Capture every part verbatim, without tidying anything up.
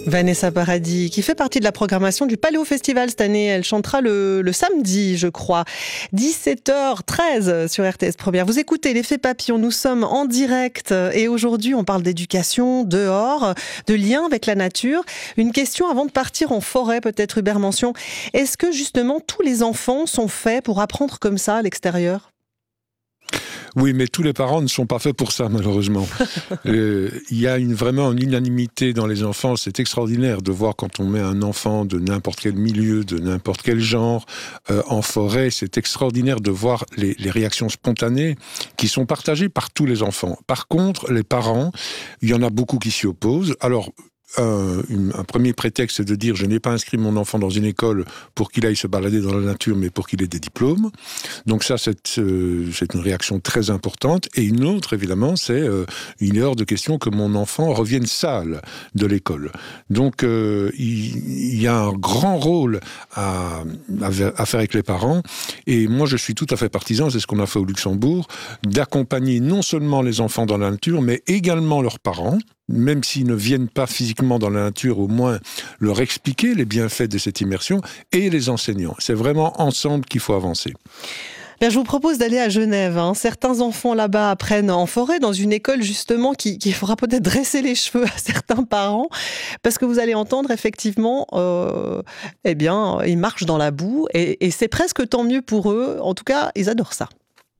Vanessa Paradis, qui fait partie de la programmation du Paléo Festival cette année. Elle chantera le, le samedi, je crois. dix-sept heures treize sur R T S Première. Vous écoutez l'Effet Papillon, nous sommes en direct et aujourd'hui on parle d'éducation, dehors, de lien avec la nature. Une question avant de partir en forêt peut-être, Hubert Mention. Est-ce que justement tous les enfants sont faits pour apprendre comme ça à l'extérieur ? Oui, mais tous les parents ne sont pas faits pour ça, malheureusement. euh, il y a une, vraiment une unanimité dans les enfants. C'est extraordinaire de voir quand on met un enfant de n'importe quel milieu, de n'importe quel genre, euh, en forêt. C'est extraordinaire de voir les, les réactions spontanées qui sont partagées par tous les enfants. Par contre, les parents, il y en a beaucoup qui s'y opposent. Alors, Un, une, un premier prétexte, c'est de dire je n'ai pas inscrit mon enfant dans une école pour qu'il aille se balader dans la nature, mais pour qu'il ait des diplômes. Donc ça, c'est, euh, c'est une réaction très importante. Et une autre, évidemment, c'est euh, il est hors de question que mon enfant revienne sale de l'école. Donc euh, il, il y a un grand rôle à, à, à faire avec les parents. Et moi, je suis tout à fait partisan, c'est ce qu'on a fait au Luxembourg, d'accompagner non seulement les enfants dans la nature, mais également leurs parents, même s'ils ne viennent pas physiquement dans la nature, au moins leur expliquer les bienfaits de cette immersion, et les enseignants. C'est vraiment ensemble qu'il faut avancer. Bien, je vous propose d'aller à Genève. Hein. Certains enfants là-bas apprennent en forêt, dans une école justement qui, qui fera peut-être dresser les cheveux à certains parents, parce que vous allez entendre effectivement, euh, eh bien, ils marchent dans la boue, et, et c'est presque tant mieux pour eux. En tout cas, ils adorent ça.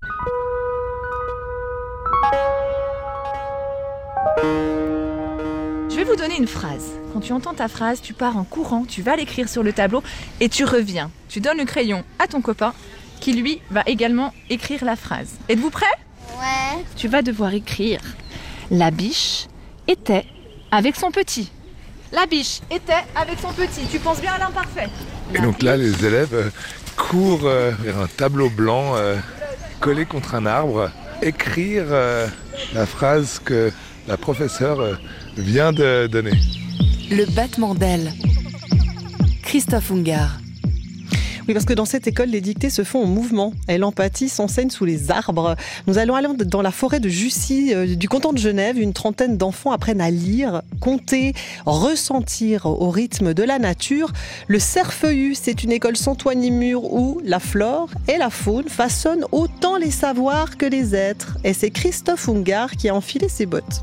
Je vais vous donner une phrase. Quand tu entends ta phrase, tu pars en courant, tu vas l'écrire sur le tableau et tu reviens. Tu donnes le crayon à ton copain qui, lui, va également écrire la phrase. Êtes-vous prêts ? Ouais. Tu vas devoir écrire « La biche était avec son petit ». La biche était avec son petit. Tu penses bien à l'imparfait. Et donc là, les élèves euh, courent euh, vers un tableau blanc euh, collé contre un arbre, écrire euh, la phrase que la professeure euh, vient de donner. Le battement d'ailes. Christophe Ungart. Oui, parce que dans cette école, les dictées se font en mouvement et l'empathie s'enseigne sous les arbres. Nous allons aller dans la forêt de Jussy, euh, du canton de Genève. Une trentaine d'enfants apprennent à lire, compter, ressentir au rythme de la nature. Le Cerfeuillu, c'est une école sans toit ni mur où la flore et la faune façonnent autant les savoirs que les êtres. Et c'est Christophe Ungart qui a enfilé ses bottes.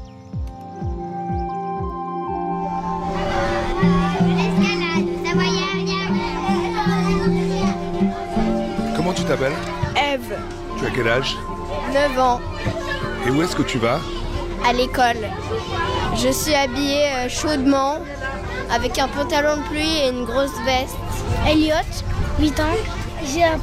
Comment tu t'appelles ? Eve, Tu as quel âge ? neuf ans, Et où est-ce que tu vas ? à l'école. Je suis habillée euh, chaudement, avec un pantalon de pluie et une grosse veste. Elliot, huit ans. J'ai un